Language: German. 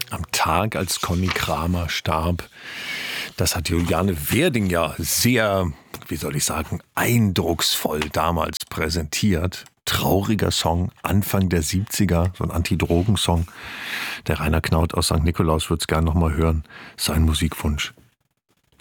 am Tag, als Conny Kramer starb. Das hat Juliane Werding ja sehr, wie soll ich sagen, eindrucksvoll damals präsentiert. Trauriger Song, Anfang der 70er, so ein Anti-Drogen-Song. Der Rainer Knaut aus St. Nikolaus würde es gerne noch mal hören. Sein Musikwunsch.